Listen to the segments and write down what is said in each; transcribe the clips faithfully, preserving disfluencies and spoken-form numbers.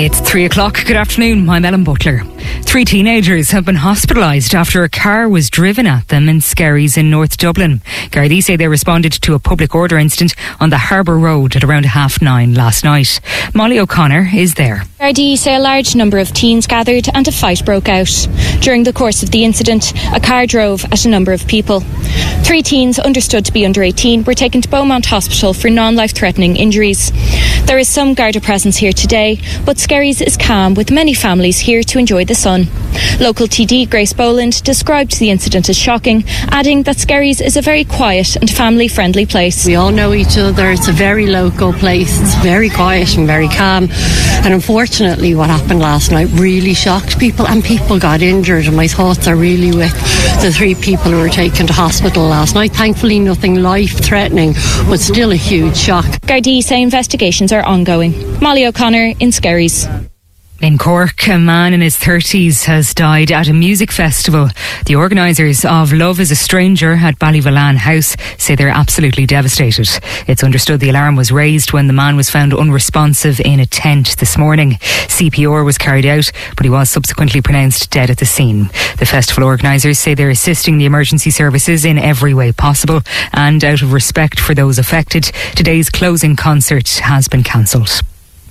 It's three o'clock. Good afternoon. I'm Ellen Butler. Three teenagers have been hospitalised after a car was driven at them in Skerries in North Dublin. Gardaí say they responded to a public order incident on the Harbour Road at around half nine last night. Molly O'Connor is there. Gardaí say a large number of teens gathered and a fight broke out. During the course of the incident, a car drove at a number of people. Three teens, understood to be under eighteen, were taken to Beaumont Hospital for non-life-threatening injuries. There is some Garda presence here today, but Skerries is calm, with many families here to enjoy the sun. Local T D Grace Boland described the incident as shocking, adding that Skerries is a very quiet and family-friendly place. We all know each other. It's a very local place. It's very quiet and very calm. And unfortunately, what happened last night really shocked people, and people got injured. And my thoughts are really with the three people who were taken to hospital last night. Thankfully, nothing life-threatening, but still a huge shock. Gardaí say investigations are ongoing. Molly O'Connor in Skerries. In Cork, a man in his thirties has died at a music festival. The organisers of Love is a Stranger at Ballyvolane House say they're absolutely devastated. It's understood the alarm was raised when the man was found unresponsive in a tent this morning. C P R was carried out, but he was subsequently pronounced dead at the scene. The festival organisers say they're assisting the emergency services in every way possible, and out of respect for those affected, today's closing concert has been cancelled.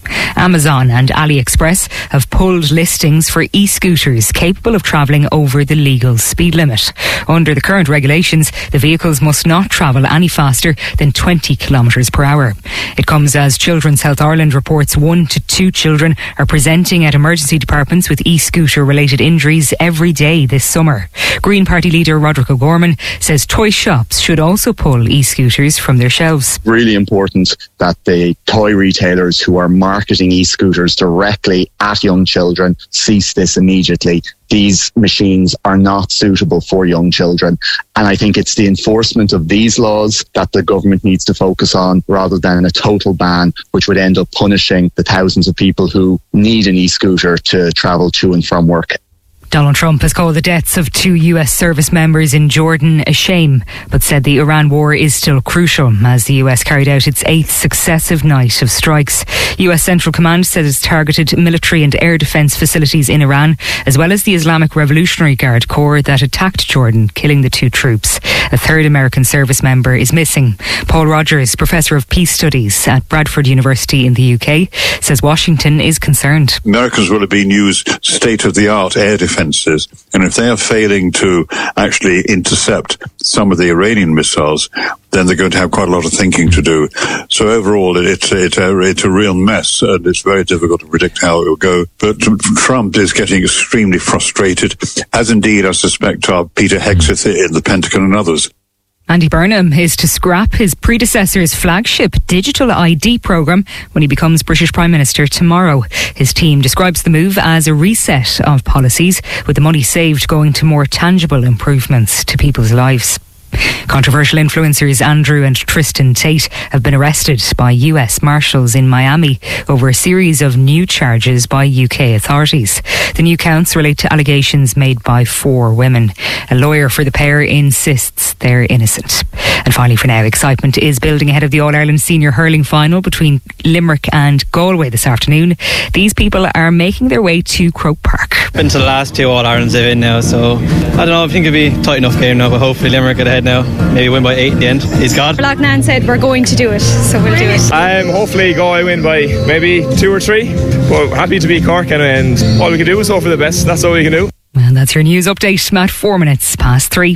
Amazon and AliExpress have pulled listings for e-scooters capable of travelling over the legal speed limit. Under the current regulations, the vehicles must not travel any faster than twenty kilometres per hour. It comes as Children's Health Ireland reports one to two children are presenting at emergency departments with e-scooter related injuries every day this summer. Green Party leader Roderick O'Gorman says toy shops should also pull e-scooters from their shelves. Really important that the toy retailers who are marketing e-scooters directly at young children cease this immediately. These machines are not suitable for young children. And I think it's the enforcement of these laws that the government needs to focus on rather than a total ban, which would end up punishing the thousands of people who need an e-scooter to travel to and from work. Donald Trump has called the deaths of two U S service members in Jordan a shame, but said the Iran war is still crucial as the U S carried out its eighth successive night of strikes. U S Central Command said it's targeted military and air defence facilities in Iran, as well as the Islamic Revolutionary Guard Corps that attacked Jordan, killing the two troops. A third American service member is missing. Paul Rogers, Professor of Peace Studies at Bradford University in the U K, says Washington is concerned. Americans will have been used state-of-the-art air defence. And if they are failing to actually intercept some of the Iranian missiles, then they're going to have quite a lot of thinking to do. So overall, it's, it's, a, it's a real mess, and it's very difficult to predict how it will go. But Trump is getting extremely frustrated, as indeed I suspect are Peter Hegseth in the Pentagon and others. Andy Burnham is to scrap his predecessor's flagship digital I D programme when he becomes British Prime Minister tomorrow. His team describes the move as a reset of policies, with the money saved going to more tangible improvements to people's lives. Controversial influencers Andrew and Tristan Tate have been arrested by U S Marshals in Miami over a series of new charges by U K authorities. The new counts relate to allegations made by four women. A lawyer for the pair insists they're innocent. And finally, for now, excitement is building ahead of the All-Ireland Senior Hurling Final between Limerick and Galway this afternoon. These people are making their way to Croke Park. Been to the last two All-Irelands they've in now, so I don't know, I think it'll be a tight enough game now, but hopefully Limerick get ahead now. Maybe win by eight in the end. He's God. Loughnane said we're going to do it, so we'll do it. Um, hopefully Galway win by maybe two or three, but happy to beat Cork, and, and all we can do is hope for the best. That's all we can do. Well, that's your news update, Matt. Four minutes past three.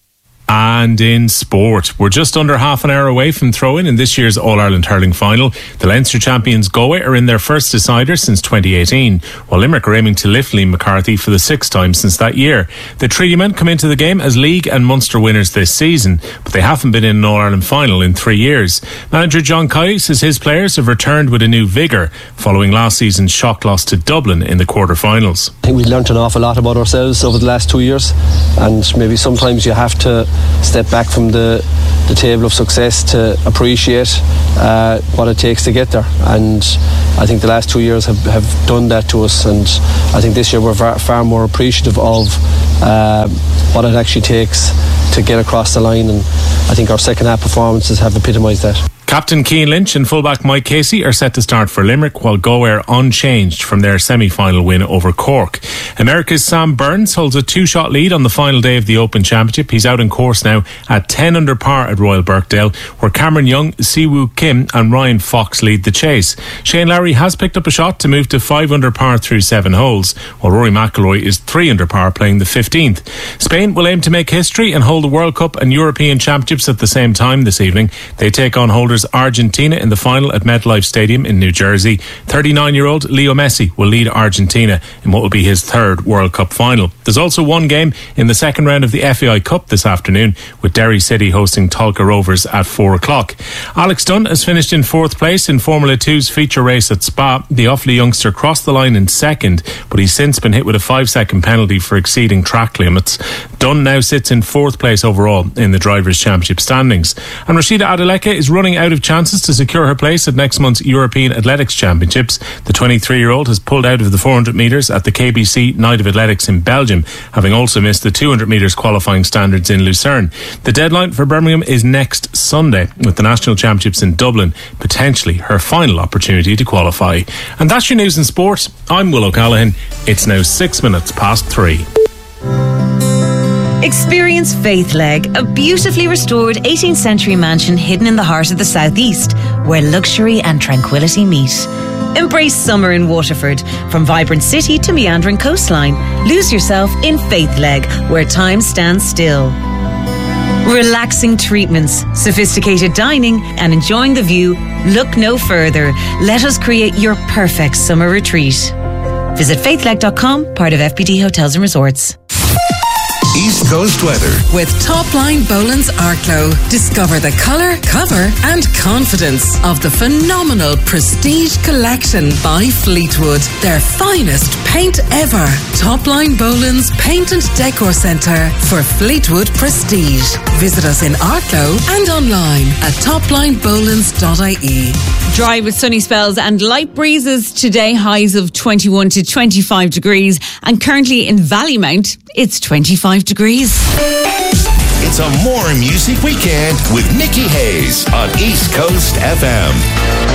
And in sport, we're just under half an hour away from throw-in in this year's All-Ireland Hurling Final. The Leinster champions Galway are in their first decider since twenty eighteen, while Limerick are aiming to lift Liam McCarthy for the sixth time since that year. The Treaty Men come into the game as League and Munster winners this season, but they haven't been in an All-Ireland Final in three years. Manager John Kiely says his players have returned with a new vigour following last season's shock loss to Dublin in the quarter-finals. I think we learnt an awful lot about ourselves over the last two years, and maybe sometimes you have to step back from the, the table of success to appreciate uh, what it takes to get there, and I think the last two years have, have done that to us, and I think this year we're far, far more appreciative of uh, what it actually takes to get across the line, and I think our second half performances have epitomised that. Captain Cian Lynch and fullback Mike Casey are set to start for Limerick, while Go-Air unchanged from their semi-final win over Cork. America's Sam Burns holds a two-shot lead on the final day of the Open Championship. He's out in course now at ten under par at Royal Birkdale, where Cameron Young, Siwoo Kim and Ryan Fox lead the chase. Shane Lowry has picked up a shot to move to five under par through seven holes, while Rory McIlroy is three under par playing the fifteenth. Spain will aim to make history and hold the World Cup and European Championships at the same time this evening. They take on holders Argentina in the final at MetLife Stadium in New Jersey. thirty-nine-year-old Leo Messi will lead Argentina in what will be his third World Cup final. There's also one game in the second round of the F A I Cup this afternoon, with Derry City hosting Tolka Rovers at four o'clock. Alex Dunn has finished in fourth place in Formula two's feature race at Spa. The Offaly youngster crossed the line in second, but he's since been hit with a five-second penalty for exceeding track limits. Dunn now sits in fourth place overall in the Drivers' Championship standings. And Rashida Adeleke is running out of chances to secure her place at next month's European Athletics Championships. The twenty-three-year-old has pulled out of the four hundred metres at the K B C Night of Athletics in Belgium, having also missed the two hundred metres qualifying standards in Lucerne. The deadline for Birmingham is next Sunday, with the National Championships in Dublin potentially her final opportunity to qualify. And that's your news in sport. I'm Will O'Callaghan. It's now six minutes past three. Experience Faithleg, a beautifully restored eighteenth century mansion hidden in the heart of the southeast, where luxury and tranquility meet. Embrace summer in Waterford. From vibrant city to meandering coastline, lose yourself in Faithleg, where time stands still. Relaxing treatments, sophisticated dining and enjoying the view. Look no further. Let us create your perfect summer retreat. Visit faithleg dot com, part of F B D Hotels and Resorts. East Coast weather with Topline Boland's Arklow. Discover the colour, cover and confidence of the phenomenal Prestige Collection by Fleetwood. Their finest paint ever. Topline Boland's Paint and Decor Centre for Fleetwood Prestige. Visit us in Arklow and online at topline bolands dot I E. Dry with sunny spells and light breezes today, highs of twenty-one to twenty-five degrees, and currently in Vallymount it's twenty-five degrees. It's a more music weekend with Nikki Hayes on East Coast F M.